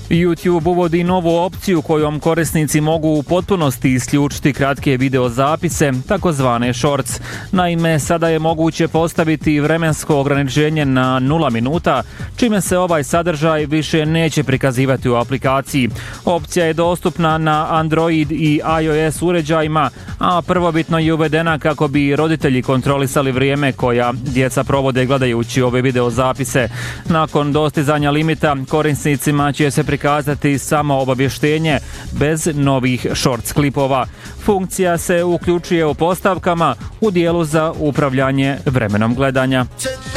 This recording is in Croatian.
YouTube uvodi novu opciju kojom korisnici mogu u potpunosti isključiti kratke video zapise, takozvane shorts. Naime, sada je moguće postaviti vremensko ograničenje na 0 minuta, čime se ovaj sadržaj više neće prikazivati u aplikaciji. Opcija je dostupna na Android i iOS uređajima, a prvobitno je uvedena kako bi roditelji kontrolisali vrijeme koja djeca provode gledajući ove video zapise. Nakon dostizanja limita, korisnicima će se prikazati samo obavještenje bez novih shorts klipova. Funkcija se uključuje u postavkama u dijelu za upravljanje vremenom gledanja.